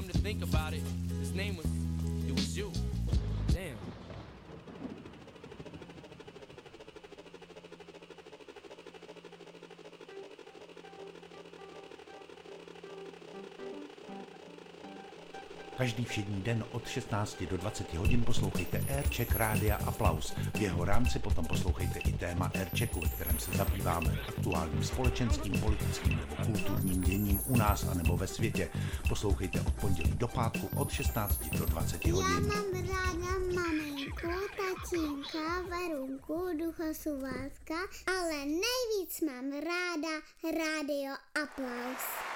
to think about it, his name was you. Damn. Každý všední den od 16 do 20 hodin poslouchejte Aircheck Rádia Aplaus. V jeho rámci potom poslouchejte i téma Airchecku, ve kterém se zabýváme aktuálním společenským, politickým nebo kulturním děním u nás anebo ve světě. Poslouchejte od pondělí do pátku od 16 do 20 hodin. Já mám ráda maminku, tatínka, Verunku, Ducha Suvátka, ale nejvíc mám ráda Rádio Aplaus.